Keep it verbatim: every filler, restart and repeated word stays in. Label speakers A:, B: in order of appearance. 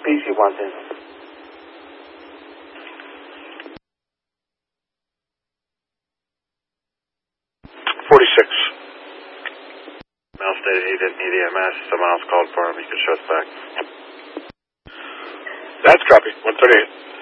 A: B C one ten.
B: forty-six.
C: Mel stated he didn't need E M S. Someone else called for him. He could show us back.
B: That's copy. one thirty-eight.